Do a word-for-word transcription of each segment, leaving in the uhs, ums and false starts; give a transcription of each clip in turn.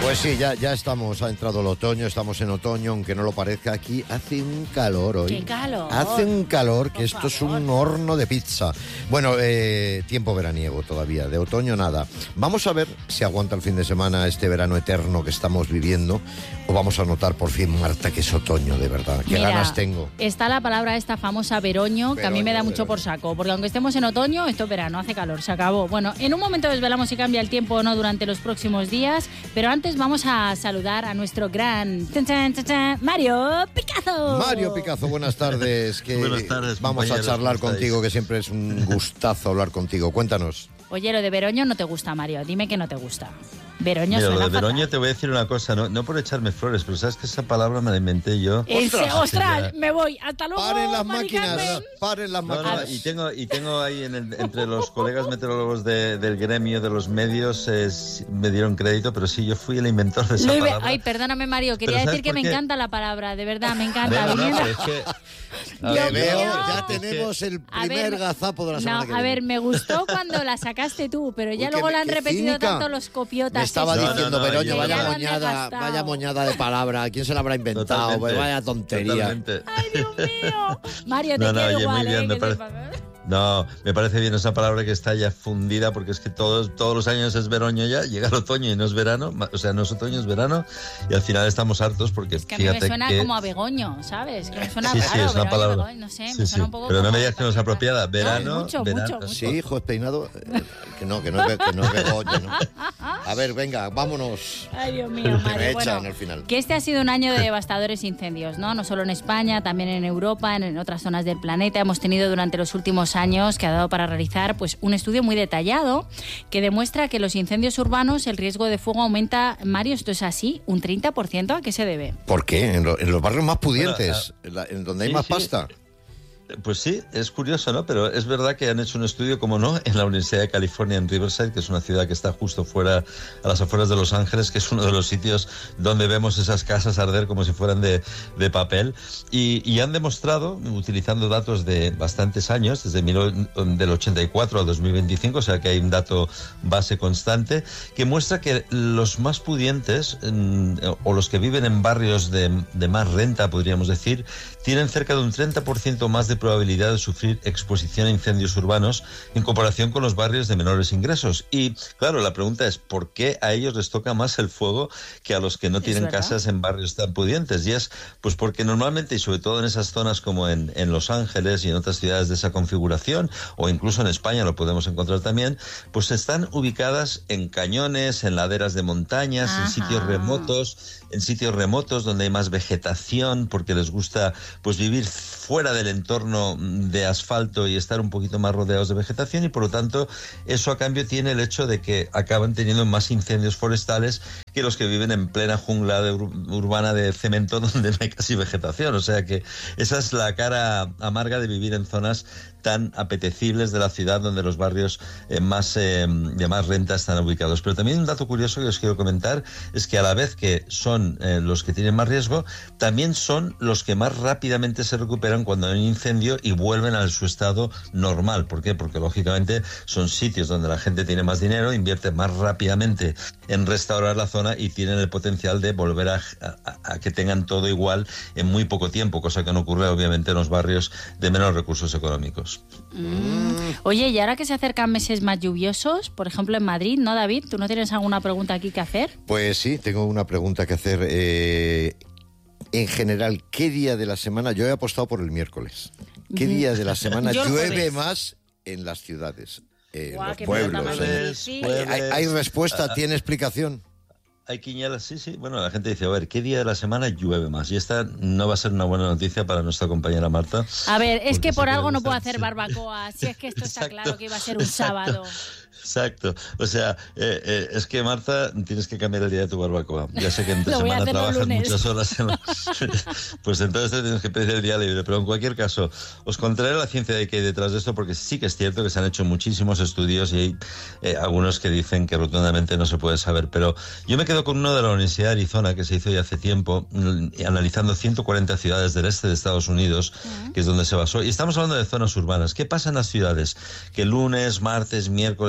Pues sí, ya, ya estamos, ha entrado el otoño, estamos en otoño, aunque no lo parezca, aquí hace un calor hoy. ¡Qué calor! Hace un calor que Por esto favor. es un horno de pizza. Bueno, eh, tiempo veraniego todavía, de otoño nada. Vamos a ver si aguanta el fin de semana este verano eterno que estamos viviendo, o vamos a notar por fin, Marta, que es otoño, de verdad. Qué Mira, ganas tengo. Está la palabra esta famosa veroño, que a mí me da Veroño, mucho veroño. por saco, porque aunque estemos en otoño, esto es verano, hace calor, se acabó. Bueno, en un momento desvelamos si cambia el tiempo o no durante los próximos días, pero antes vamos a saludar a nuestro gran chan, chan, chan, chan, Mario Picazo. Mario Picazo, buenas tardes. Que Buenas tardes, vamos a compañeros, charlar ¿cómo estáis? contigo, que siempre es un gustazo hablar contigo. Cuéntanos. Oye, lo de veroño no te gusta, Mario, dime que no te gusta. Veroño Mira, lo suena de Veroño fatal. te voy a decir una cosa, no, no por echarme flores, pero sabes que esa palabra me la inventé yo. En se- ¡Ostras! ¡Ostras! Me voy. Hasta luego, Paren las Mari máquinas, Carmen. paren las No, no, máquinas. y tengo y tengo ahí en el- entre los colegas meteorólogos de- del gremio de los medios eh, sí, me dieron crédito, pero sí, yo fui el inventor de esa Lo iba- palabra. Ay, perdóname, Mario, quería Pero ¿sabes decir que por me qué? encanta la palabra, de verdad, me encanta. Bueno, no, Viniendo- pero es que, a Dios Te ver, mío. veo, no, ya es que- tenemos el A primer ver, gazapo de la semana no, que a viene. ver, me gustó cuando la sacaste tú, pero ya Uy, luego qué- la han qué repetido cínica. tanto los copiotas. Me estaba estos. No, diciendo, no, no, Veroño, yo- vaya Ya lo han moñada, desgastado. vaya moñada de palabra. ¿Quién se la habrá inventado? Totalmente, Pues vaya tontería. totalmente. Ay, Dios mío. Mario, te No, no, quiero oye, muy igual, bien, ¿eh? me que parece- sepas. No, me parece bien esa palabra que está ya fundida, porque es que todos, todos los años es veroño ya, llega el otoño y no es verano, ma- o sea, no es otoño, es verano, y al final estamos hartos porque Es que a mí me fíjate suena que... como a begoño, ¿sabes? Que me suena Sí, raro, sí, es una Veroño, palabra. Begoño, no sé, Sí, me sí. suena un poco Pero no como me digas que no es apropiada. Verano, mucho, verano. mucho, mucho. Sí, hijo despeinado. eh, Que no, que no es, que no es Begoña, ¿no? A ver, venga, vámonos. Ay, Dios mío, Que me Mario. echan Bueno, al final. que este ha sido un año de devastadores incendios, ¿no? No solo en España, también en Europa, en, en otras zonas del planeta. Hemos tenido durante los últimos años que ha dado para realizar pues un estudio muy detallado que demuestra que los incendios urbanos, el riesgo de fuego aumenta. Mario, ¿esto es así? ¿Un treinta por ciento? ¿A qué se debe? ¿Por qué? En, lo- en los barrios más pudientes, en, la- en donde hay sí, más sí. pasta. Pues sí, es curioso, ¿no? Pero es verdad que han hecho un estudio, como no, en la Universidad de California en Riverside, que es una ciudad que está justo fuera, a las afueras de Los Ángeles, que es uno de los sitios donde vemos esas casas arder como si fueran de, de papel. Y, y han demostrado, utilizando datos de bastantes años, desde mil, del ochenta y cuatro al dos mil veinticinco, o sea que hay un dato base constante, que muestra que los más pudientes, mm, o los que viven en barrios de, de más renta, podríamos decir, tienen cerca de un treinta por ciento más de probabilidad de sufrir exposición a incendios urbanos en comparación con los barrios de menores ingresos. Y claro, la pregunta es, ¿por qué a ellos les toca más el fuego que a los que no Es tienen verdad. casas en barrios tan pudientes? Y es pues porque normalmente, y sobre todo en esas zonas como en, en Los Ángeles y en otras ciudades de esa configuración, o incluso en España lo podemos encontrar también, pues están ubicadas en cañones, en laderas de montañas, Ajá. en sitios remotos, en sitios remotos donde hay más vegetación, porque les gusta pues vivir fuera del entorno de asfalto y estar un poquito más rodeados de vegetación, y por lo tanto eso a cambio tiene el hecho de que acaban teniendo más incendios forestales que los que viven en plena jungla de ur- urbana de cemento donde no hay casi vegetación. O sea que esa es la cara amarga de vivir en zonas tan apetecibles de la ciudad, donde los barrios eh, más eh, de más renta están ubicados. Pero también un dato curioso que os quiero comentar es que a la vez que son eh, los que tienen más riesgo, también son los que más rápidamente se recuperan cuando hay un incendio y vuelven a su estado normal. ¿Por qué? Porque lógicamente son sitios donde la gente tiene más dinero, invierte más rápidamente en restaurar la zona y tienen el potencial de volver a, a, a que tengan todo igual en muy poco tiempo, cosa que no ocurre obviamente en los barrios de menos recursos económicos. Mm. Oye, y ahora que se acercan meses más lluviosos, por ejemplo en Madrid, ¿no, David? ¿Tú no tienes alguna pregunta aquí que hacer? Pues sí, tengo una pregunta que hacer. Eh, en general, ¿qué día de la semana? Yo he apostado por el miércoles. ¿Qué día de la semana Yo el llueve jueves. más en las ciudades? Eh, en Guau, los qué pueblos. pelota más eh. difícil. Jueves, ¿Hay, hay respuesta? ah, ¿Tiene explicación? Hay quinielas, sí, sí. Bueno, la gente dice, a ver, ¿qué día de la semana llueve más? Y esta no va a ser una buena noticia para nuestra compañera Marta. A ver, es Porque que sí por que le algo no gusta, puedo hacer sí. barbacoa, si es que esto está Exacto, claro que iba a ser un exacto. sábado. Exacto. O sea, eh, eh, es que Marta, tienes que cambiar el día de tu barbacoa. Ya sé que entre Lo voy a semana hacer los trabajas lunes. muchas horas. En las... Pues entonces te tienes que pedir el día libre. Pero en cualquier caso, os contaré la ciencia de que hay detrás de esto, porque sí que es cierto que se han hecho muchísimos estudios y hay eh, algunos que dicen que rotundamente no se puede saber. Pero yo me quedo con uno de la Universidad de Arizona, que se hizo ya hace tiempo, mm, analizando ciento cuarenta ciudades del este de Estados Unidos, uh-huh. que es donde se basó. Y estamos hablando de zonas urbanas. ¿Qué pasa en las ciudades? Que lunes, martes, miércoles,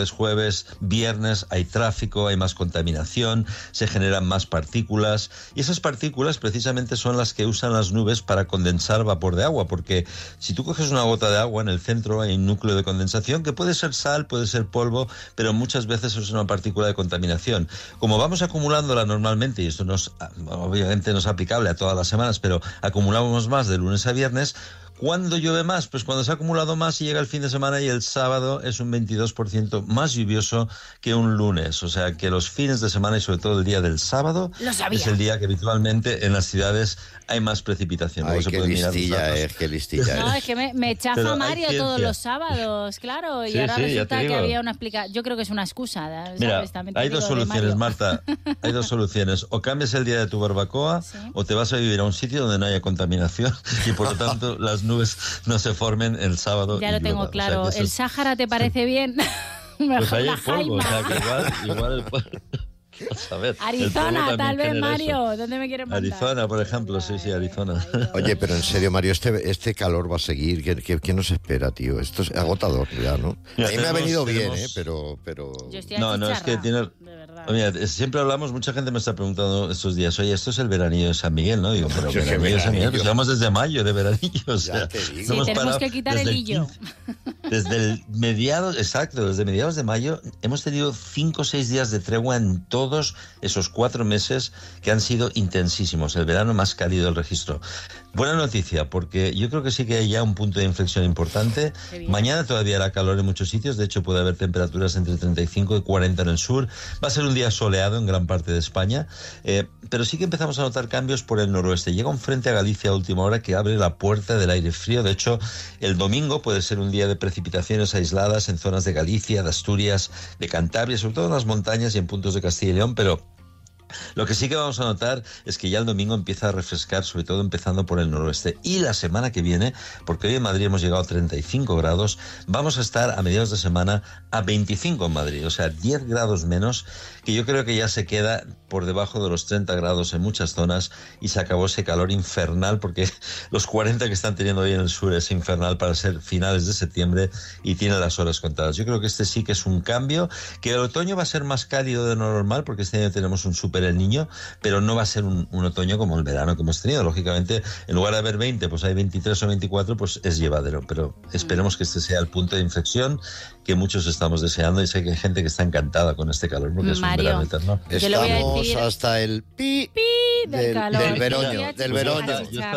miércoles, jueves, viernes hay tráfico, hay más contaminación, se generan más partículas y esas partículas precisamente son las que usan las nubes para condensar vapor de agua, porque si tú coges una gota de agua, en el centro hay un núcleo de condensación que puede ser sal, puede ser polvo, pero muchas veces es una partícula de contaminación. Como vamos acumulándola normalmente, y esto no es, obviamente no es aplicable a todas las semanas, pero acumulamos más de lunes a viernes. ¿Cuándo llueve más? Pues cuando se ha acumulado más y llega el fin de semana y el sábado es un veintidós por ciento más lluvioso que un lunes. O sea que los fines de semana y sobre todo el día del sábado es el día que habitualmente en las ciudades hay más precipitación. Ay, qué listilla es, qué listilla es. No, es que me, me chafa Mario todos los sábados, claro, y sí, ahora sí, resulta que había una explicación. Yo creo que es una excusa. ¿sabes? Mira, hay dos soluciones, Marta, hay dos soluciones. O cambias el día de tu barbacoa, ¿sí? O te vas a vivir a un sitio donde no haya contaminación y por lo tanto las nubes no se formen el sábado. Ya lo tengo llueva. claro. O sea, ¿El es... Sáhara te parece bien? Pues ahí hay polvo, o sea que igual, igual el polvo... A ver, Arizona, tal vez, Mario. ¿Dónde me quieres mandar? Arizona, por ejemplo, sí, sí, Arizona. Oye, pero en serio, Mario, este, este calor va a seguir. ¿Qué, qué, qué nos espera, tío? Esto es agotador ya, ¿no? Mira, a mí me ha venido tenemos... bien, ¿eh? Pero... pero... Yo estoy no, no, es que tiene... Mira, siempre hablamos, mucha gente me está preguntando estos días, oye, esto es el veranillo de San Miguel, ¿no? Digo, pero Yo veranillo de San Miguel, pues llevamos desde mayo de veranillo, o sea... Sí, tenemos que quitar el hillo. Desde el mediados, exacto, desde mediados de mayo hemos tenido cinco o seis días de tregua en todos esos cuatro meses que han sido intensísimos, el verano más cálido del registro. Buena noticia, porque yo creo que sí que hay ya un punto de inflexión importante. Mañana todavía hará calor en muchos sitios, de hecho puede haber temperaturas entre treinta y cinco y cuarenta en el sur. Va a ser un día soleado en gran parte de España, eh, pero sí que empezamos a notar cambios por el noroeste. Llega un frente a Galicia a última hora que abre la puerta del aire frío. De hecho, el domingo puede ser un día de precipitaciones aisladas en zonas de Galicia, de Asturias, de Cantabria, sobre todo en las montañas y en puntos de Castilla y León, pero lo que sí que vamos a notar es que ya el domingo empieza a refrescar, sobre todo empezando por el noroeste. Y la semana que viene, porque hoy en Madrid hemos llegado a treinta y cinco grados, vamos a estar a mediados de semana a veinticinco en Madrid, o sea, diez grados menos, que yo creo que ya se queda por debajo de los treinta grados en muchas zonas y se acabó ese calor infernal, porque los cuarenta que están teniendo hoy en el sur es infernal para ser finales de septiembre y tiene las horas contadas. Yo creo que este sí que es un cambio, que el otoño va a ser más cálido de lo normal, porque este año tenemos un súper el niño, pero no va a ser un, un otoño como el verano que hemos tenido. Lógicamente, en lugar de haber veinte, pues hay veintitrés o veinticuatro, pues es llevadero, pero esperemos que este sea el punto de inflexión que muchos estamos deseando y sé que hay gente que está encantada con este calor porque es Mario, un verano eterno. Estamos decir... hasta el pi, pi del, del calor. Del veroño, del veroño.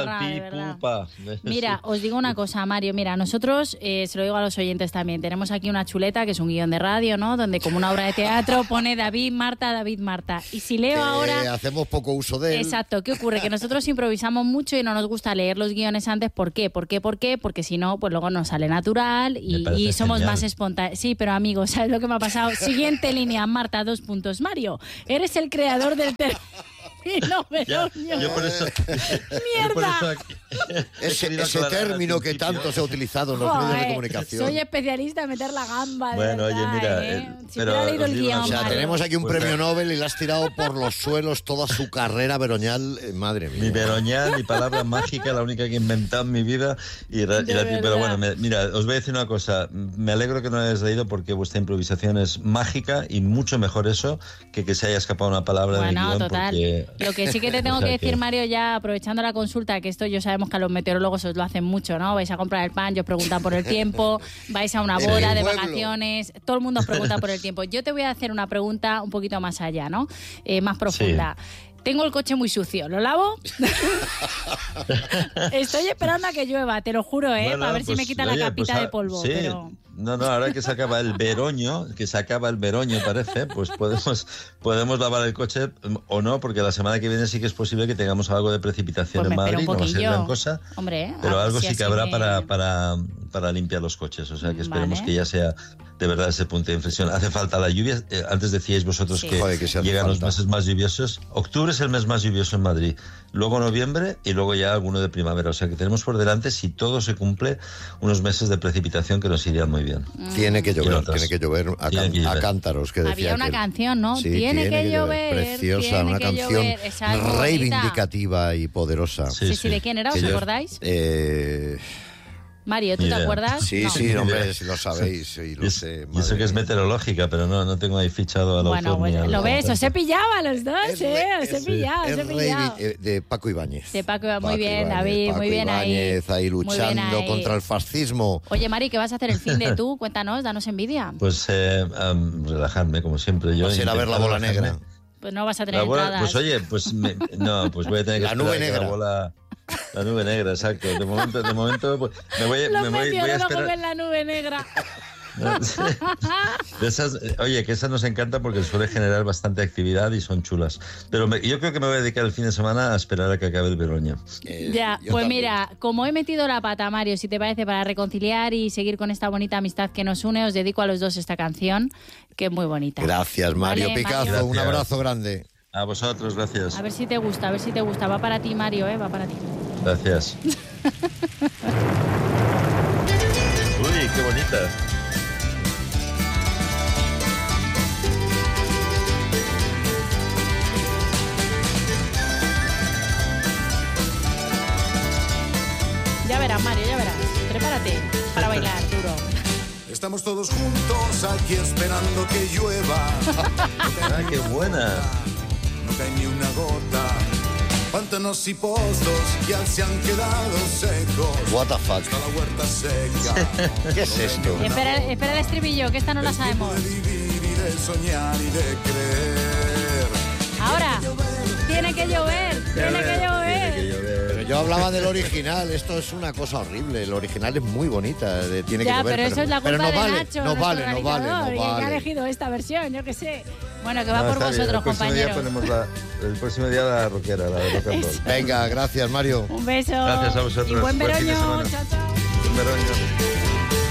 Mira, os digo una cosa, Mario, mira, nosotros, eh, se lo digo a los oyentes también, tenemos aquí una chuleta que es un guión de radio, ¿no? Donde como una obra de teatro pone David, Marta, David, Marta. Y si leo eh, ahora... Hacemos poco uso de él. Exacto, ¿qué ocurre? Que nosotros improvisamos mucho y no nos gusta leer los guiones antes. ¿Por qué? ¿Por qué? ¿Por qué? Porque si no, pues luego nos sale natural y, y somos genial. Más espontáneos. Sí, pero amigos, ¿sabes lo que me ha pasado? Siguiente línea, Marta, dos puntos. Mario, eres el creador del término veroño. Yo por eso... ¡Mierda! Por eso aquí, ese ese término que tanto se ha utilizado en los Joder, medios de comunicación. Soy especialista en meter la gamba. Bueno, de verdad, oye, mira... ¿eh? Eh, si pero leído el guión, o sea, Mario. tenemos aquí un pues premio no. Nobel y le has tirado por los suelos toda su carrera veroñal. Eh, madre mía. Mi veroñal, mi palabra mágica, la única que he inventado en mi vida. Y, ra- y la, pero bueno, me, mira, os voy a decir una cosa. Me alegro que no lo hayáis leído porque vuestra improvisación es mágica y mucho mejor eso que que se haya escapado una palabra bueno, del guión. Total. Porque... Lo que sí que te tengo o sea que decir, que... Mario, ya aprovechando la consulta, que esto yo sabemos que a los meteorólogos os lo hacen mucho, ¿no? Vais a comprar el pan, yo os preguntan por el tiempo, vais a una boda sí, de pueblo. vacaciones, todo el mundo os pregunta por el tiempo. Yo te voy a hacer una pregunta un poquito más allá, ¿no? Eh, más profunda. Sí. Tengo el coche muy sucio, ¿lo lavo? Estoy esperando a que llueva, te lo juro, ¿eh? Bueno, a ver pues, si me quita oye, la capita pues, de polvo. Sí. Pero... No, no, ahora que se acaba el veroño, que se acaba el veroño, parece, pues podemos podemos lavar el coche o no, porque la semana que viene sí que es posible que tengamos algo de precipitación pues en Madrid, no va a ser gran cosa, Hombre, pero algo si sí que habrá me... para, para, para limpiar los coches, o sea que esperemos vale. que ya sea de verdad ese punto de inflexión. Hace falta la lluvia, eh, antes decíais vosotros sí. que, Joder, que llegan falta. los meses más lluviosos. Octubre es el mes más lluvioso en Madrid, luego noviembre y luego ya alguno de primavera, o sea que tenemos por delante, si todo se cumple, unos meses de precipitación que nos irían muy bien. Mm. Tiene que llover, tiene que llover a, can, que llover. a cántaros, que decía Había una que... canción, ¿no? Sí, tiene, tiene que, que llover, preciosa, tiene una que canción llover. Esa reivindicativa y poderosa. Sí, sí, sí, ¿de quién era? ¿Os yo, acordáis? Eh... Mario, ¿tú te acuerdas? Sí, no. sí, hombre, si lo sabéis. Y, lo y, sé, y eso que es meteorológica, pero no, no tengo ahí fichado a la Bueno, bueno, lo ves, os he pillado a los dos, Es ¿eh? rey- Os he es- pillado, os es he rey pillado. de, de Paco Ibáñez. De Paco, muy Paco bien, Ibáñez, David, Paco muy bien Ibáñez, ahí. ahí Muy bien luchando ahí. contra el fascismo. Oye, Mari, ¿qué vas a hacer el fin de tú? Cuéntanos, danos envidia. Pues eh, um, relajarme, como siempre. Yo Vas a ir a ver la intentar bola relajarme. negra. Pues no vas a tener La bola, entradas. pues oye, pues me- no, pues voy a tener que La nube esperar a que negra. la bola, la nube negra, exacto. De momento, de momento, pues, me voy, Los me voy, voy a meteorólogos esperar. ven la nube negra. De esas, oye, que esas nos encanta porque suele generar bastante actividad y son chulas. Pero me- yo creo que me voy a dedicar el fin de semana a esperar a que acabe el Beroña. Eh, Ya, yo pues también. mira, como he metido la pata, Mario, si te parece, para reconciliar y seguir con esta bonita amistad que nos une, os dedico a los dos esta canción, que es muy bonita. Gracias, Mario Vale, Picazo. Mario. Un Gracias. abrazo grande. A vosotros, gracias. A ver si te gusta, a ver si te gusta. Va para ti, Mario, ¿eh? Va para ti. Gracias. Uy, qué bonita. Ya verás, Mario, ya verás. Prepárate para bailar duro. Estamos todos juntos aquí esperando que llueva. Ah, qué buena. No cae ni una gota. Pantanos y pozos ya se han quedado secos. What the fuck. Está la huerta seca. ¿Qué es esto? Espera, espera el estribillo, que esta no la sabemos. De vivir y de soñar y de creer. Ahora, tiene que llover, tiene que llover. Pero yo hablaba del original. Esto es una cosa horrible. El original es muy bonita. de- Tiene Ya, que llover, pero eso es la pero culpa no de vale, Nacho, no nuestro vale, no vale, organizador, no y que ha vale. elegido esta versión, yo qué sé. Bueno, que va No, por está bien. vosotros, el próximo compañeros. Día ponemos la, el próximo día la rockera, la de rock and roll. Venga, gracias, Mario. Un beso. Gracias a vosotros. Y buen Buen fin de veroño. semana. Chao, chao. Un veroño.